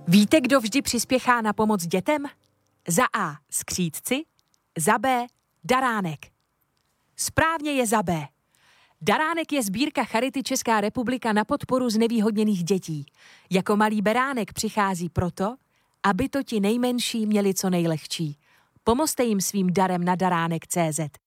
Víte, kdo vždy přispěchá na pomoc dětem? Za A. Skřídci, za B. Daránek. Správně je za B. Daránek je sbírka Charity Česká republika na podporu znevýhodněných dětí. Jako malý beránek přichází proto, aby to ti nejmenší měli co nejlehčí. Pomozte jim svým darem na daránek.cz.